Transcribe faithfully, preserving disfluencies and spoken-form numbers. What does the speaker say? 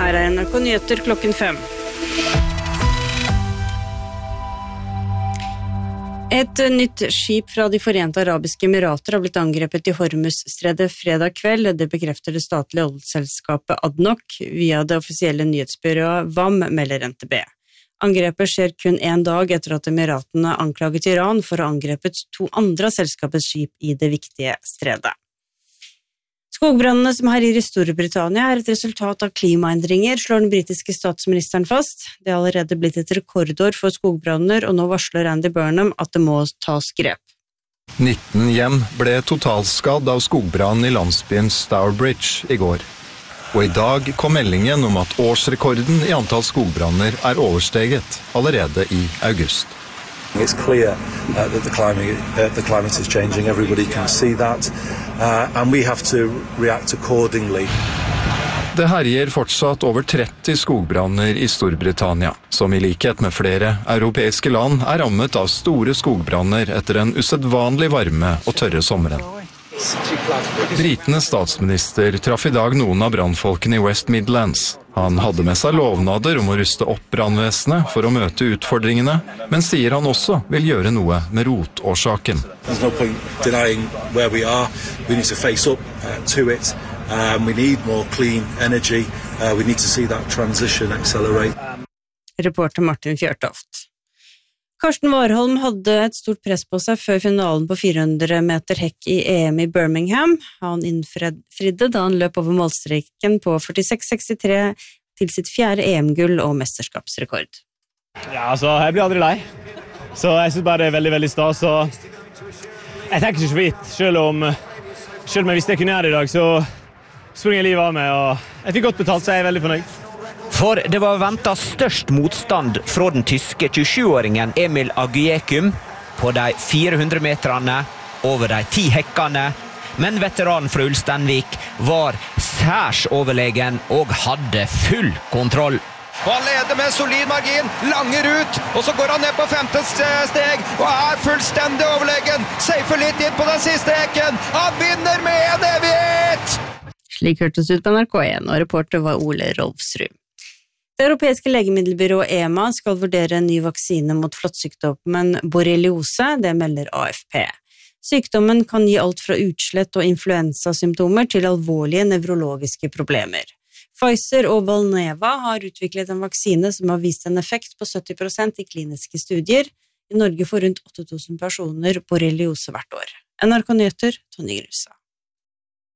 Her er N R K Nyheter klokken fem. Et nytt skip fra de Forente Arabiske Emirater har blitt angrepet i Hormuzstredet fredag kveld. Det bekrefter det statlige oljeselskapet A D N O C via det offisielle nyhetsbyrået V A M, melder N T B. Angrepet skjer kun en dag etter at Emiratene anklaget Iran for å ha angrepet to andre av selskapets skip i det viktige stredet. Skogbrannene som herjer i Storbritannia er et resultat av klimaendringer, slår den britiske statsministeren fast. Det har allerede blitt et rekordår for skogbranner, og nå varsler Andy Burnham at det må tas grep. nitten hjem ble totalskadd av skogbrann i landsbyen Stourbridge i går. Og i dag kom meldingen om at årsrekorden i antall skogbranner er oversteget allerede i august. It's clear uh, that the climate, uh, the climate is changing. Everybody can see that, uh, and we have to react accordingly. Det herjer fortsatt over tretti skogbranner i Storbritannia, som i likhet med flere europeiske land er rammet av store skogbranner etter en usedvanlig varme og tørre sommeren. Britenes statsminister traff i dag noen av brannfolkene i West Midlands. Han hadde med seg lovnader om å ruste opp brannvesenet for å møte utfordringene, men sier han også vil gjøre noe med rotårsaken. There's no point denying where we are. We need to face up uh, to it. Um, we need more clean energy. Uh, we need to see that transition accelerate. Reporter Martin Fjørtoft. Karsten Warholm hadde et stort press på seg før finalen på fire hundre meter hekk i E M i Birmingham. Han innfridde da han løp over målstreken på førtiseks sekstitre til sitt fjerde E M-gull og mesterskapsrekord. Ja, altså, jeg blir aldri lei. Så jeg synes bare det er veldig, veldig stas. Så jeg tenker ikke så vidt. Selv om, selv om jeg visste jeg kunne gjøre det i dag, så springer livet av meg. Og jeg fikk godt betalt, så jeg er veldig fornøyd. For det var ventet størst motstand fra den tyske tjuesjuåringen Emil Aguyekum på de fire hundre meterne over de ti hekkene, men veteranen fra Ulsteinvik var særs overlegen og hadde full kontroll. Han leder med solid margin, langer ut, og så går han ned på femte steg, og er fullstendig overlegen, safer litt inn på den siste hekken, han vinner med en evighet! Slik hørtes ut på N R K en, og reporter var Ole Rolfsrud. Det europeiske legemiddelbyrået E M A skal vurdere en ny vaksine mot flåttsykdommen borreliose, det melder A F P. Sykdommen kan gi alt fra utslett og influensasymptomer til alvorlige nevrologiske problemer. Pfizer og Valneva har utviklet en vaksine som har vist en effekt på sytti prosent i kliniske studier. I Norge får rundt åtte tusen personer borreliose hvert år. N R K Nyheter, Tonje Grusa.